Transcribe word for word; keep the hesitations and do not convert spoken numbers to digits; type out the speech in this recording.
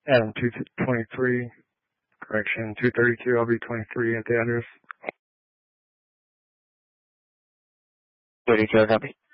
Adam two twenty-three, correction, two thirty-two L B twenty-three at the address. thirty-two, copy.